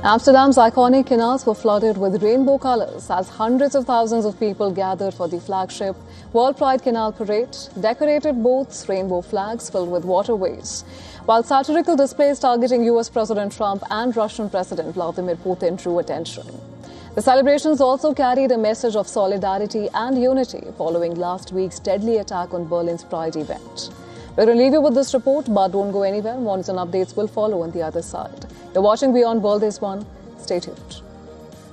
Amsterdam's iconic canals were flooded with rainbow colors as hundreds of thousands of people gathered for the flagship World Pride Canal Parade. Decorated boats, rainbow flags filled with waterways, while satirical displays targeting US President Trump and Russian President Vladimir Putin drew attention. The celebrations also carried a message of solidarity and unity following last week's deadly attack on Berlin's Pride event. We're going to leave you with this report, but don't go anywhere. Monitoring updates will follow on the other side. You're watching Beyond World is One. Stay tuned.